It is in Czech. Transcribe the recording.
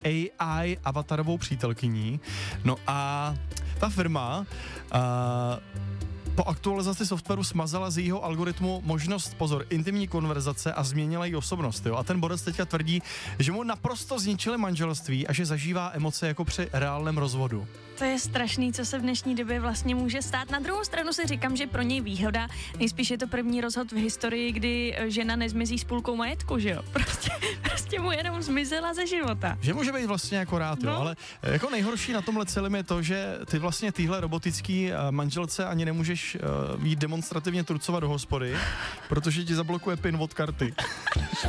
AI avatarovou přítelkyní. No a ta firma po aktualizaci softwaru smazala z jejího algoritmu možnost, intimní konverzace a změnila jí osobnost, jo. A ten borec teďka tvrdí, že mu naprosto zničili manželství a že zažívá emoce jako při reálném rozvodu. To je strašný, co se v dnešní době vlastně může stát. Na druhou stranu si říkám, že pro něj výhoda, nejspíš je to první rozhod v historii, kdy žena nezmizí s půlkou majetku, že jo? Prostě mu jenom zmizela ze života. Že může být vlastně jako rád, jo, ale jako nejhorší na tomhle celém je to, že ty vlastně týhle robotický manželce ani nemůžeš jít demonstrativně trucovat do hospody, protože ti zablokuje PIN od karty.